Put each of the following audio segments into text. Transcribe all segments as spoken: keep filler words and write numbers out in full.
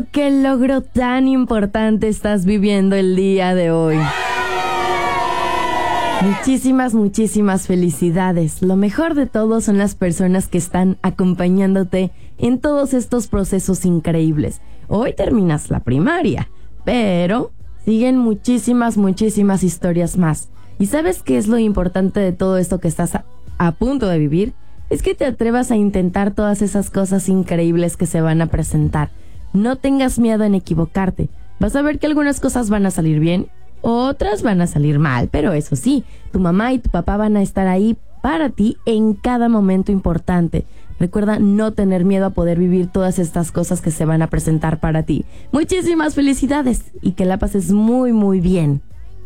¿Qué logro tan importante estás viviendo el día de hoy? Muchísimas, muchísimas felicidades. Lo mejor de todo son las personas que están acompañándote en todos estos procesos increíbles. Hoy terminas la primaria, pero siguen muchísimas, muchísimas historias más. ¿Y sabes qué es lo importante de todo esto que estás a, a punto de vivir? Es que te atrevas a intentar todas esas cosas increíbles que se van a presentar. No tengas miedo en equivocarte. Vas a ver que algunas cosas van a salir bien, otras van a salir mal, pero eso sí, tu mamá y tu papá van a estar ahí para ti en cada momento importante. Recuerda no tener miedo a poder vivir todas estas cosas que se van a presentar para ti. Muchísimas felicidades y que la pases muy, muy bien.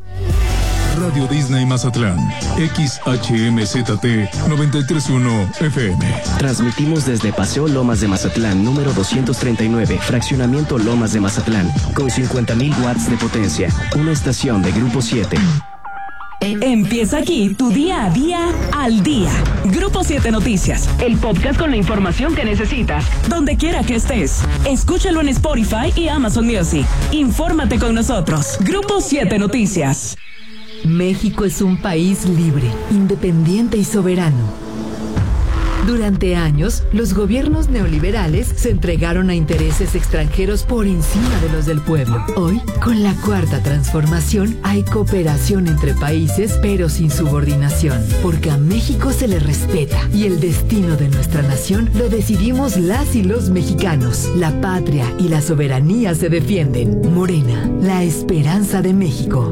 Radio Disney Mazatlán, X H M Z T noventa y tres punto uno F M. Transmitimos desde Paseo Lomas de Mazatlán, número doscientos treinta y nueve, Fraccionamiento Lomas de Mazatlán, con cincuenta mil watts de potencia. Una estación de Grupo siete. Empieza aquí tu día a día al día. Grupo siete Noticias, el podcast con la información que necesitas, donde quiera que estés. Escúchalo en Spotify y Amazon Music. Infórmate con nosotros. Grupo siete Noticias. México es un país libre, independiente y soberano. Durante años, los gobiernos neoliberales se entregaron a intereses extranjeros por encima de los del pueblo. Hoy, con la cuarta transformación, hay cooperación entre países, pero sin subordinación, porque a México se le respeta y el destino de nuestra nación lo decidimos las y los mexicanos. La patria y la soberanía se defienden. Morena, la esperanza de México.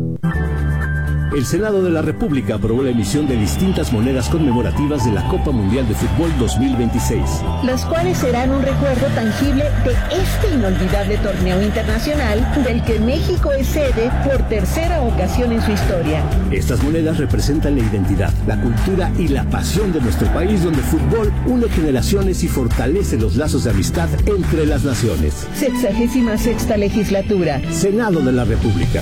El Senado de la República aprobó la emisión de distintas monedas conmemorativas de la Copa Mundial de Fútbol dos mil veintiséis. Las cuales serán un recuerdo tangible de este inolvidable torneo internacional del que México es sede por tercera ocasión en su historia. Estas monedas representan la identidad, la cultura y la pasión de nuestro país, donde el fútbol une generaciones y fortalece los lazos de amistad entre las naciones. Sexagésima sexta legislatura. Senado de la República.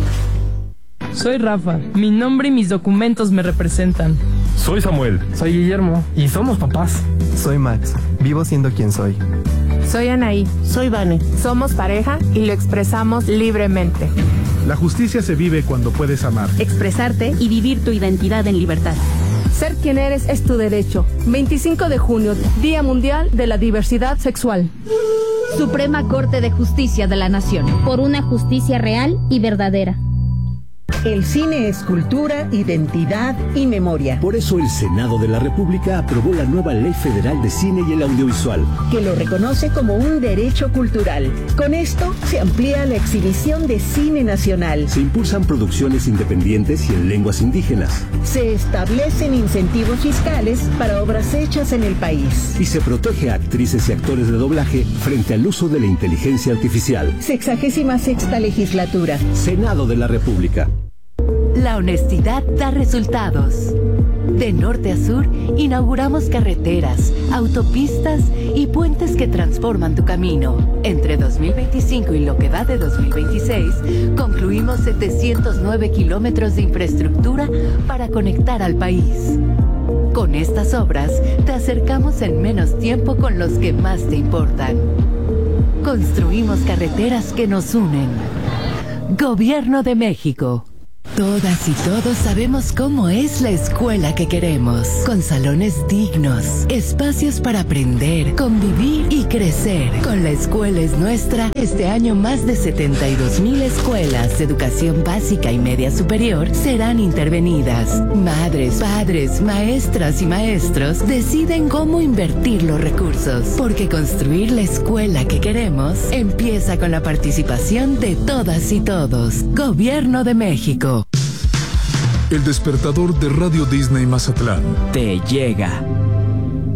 Soy Rafa, mi nombre y mis documentos me representan. Soy Samuel. Soy Guillermo. Y somos papás. Soy Max, vivo siendo quien soy. Soy Anaí. Soy Vane. Somos pareja y lo expresamos libremente. La justicia se vive cuando puedes amar, expresarte y vivir tu identidad en libertad. Ser quien eres es tu derecho. veinticinco de junio, Día Mundial de la Diversidad Sexual. Suprema Corte de Justicia de la Nación. Por una justicia real y verdadera. El cine es cultura, identidad y memoria. Por eso el Senado de la República aprobó la nueva Ley Federal de Cine y el Audiovisual, que lo reconoce como un derecho cultural. Con esto se amplía la exhibición de cine nacional. Se impulsan producciones independientes y en lenguas indígenas. Se establecen incentivos fiscales para obras hechas en el país. Y se protege a actrices y actores de doblaje frente al uso de la inteligencia artificial. Sexagésima sexta legislatura. Senado de la República. La honestidad da resultados. De norte a sur, inauguramos carreteras, autopistas y puentes que transforman tu camino. Entre dos mil veinticinco y lo que va de dos mil veintiséis, concluimos setecientos nueve kilómetros de infraestructura para conectar al país. Con estas obras, te acercamos en menos tiempo con los que más te importan. Construimos carreteras que nos unen. Gobierno de México. Todas y todos sabemos cómo es la escuela que queremos, con salones dignos, espacios para aprender, convivir y crecer. Con La Escuela es Nuestra, este año más de setenta y dos mil escuelas de educación básica y media superior serán intervenidas. Madres, padres, maestras y maestros deciden cómo invertir los recursos, porque construir la escuela que queremos empieza con la participación de todas y todos. Gobierno de México. El despertador de Radio Disney Mazatlán te llega.